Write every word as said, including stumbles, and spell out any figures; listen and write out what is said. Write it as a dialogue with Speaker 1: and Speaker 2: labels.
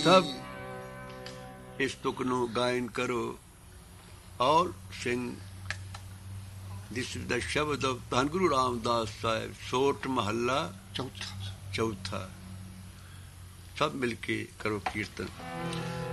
Speaker 1: ਸਭ ਇਸ ਤੁਕ ਨੂੰ ਗਾਇਨ ਕਰੋ। ਔਰ ਸਿੰਘ ਦਿਸ ਇਜ਼ ਦਾ ਸ਼ਬਦ ਆਫ ਧੰਨ ਗੁਰੂ ਰਾਮਦਾਸ ਸਾਹਿਬ, ਸੋਠ ਮਹੱਲਾ
Speaker 2: ਚੌਥਾ।
Speaker 1: ਚੌਥਾ। ਸਭ ਮਿਲ ਕੇ ਕਰੋ ਕੀਰਤਨ।